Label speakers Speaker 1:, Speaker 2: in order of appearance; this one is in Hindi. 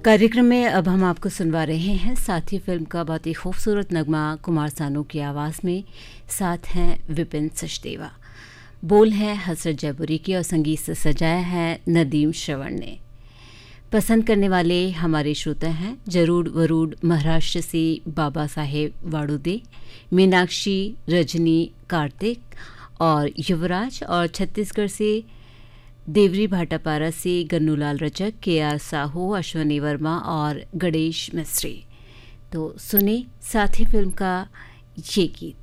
Speaker 1: कार्यक्रम में अब हम आपको सुनवा रहे हैं साथी फिल्म का बहुत ही खूबसूरत नगमा कुमार सानू की आवाज़ में। साथ हैं विपिन सचदेवा। बोल है हसरत जयपुरी की और संगीत से सजाया है नदीम श्रवण ने। पसंद करने वाले हमारे श्रोता हैं जरूर वरूड महाराष्ट्र से बाबा साहेब वाड़ुदे, मीनाक्षी, रजनी, कार्तिक और युवराज, और छत्तीसगढ़ से देवरी भाटापारा से गन्नूलाल रचक, KR साहू, अश्वनी वर्मा और गणेश मिस्त्री। तो सुने साथी फिल्म का ये गीत।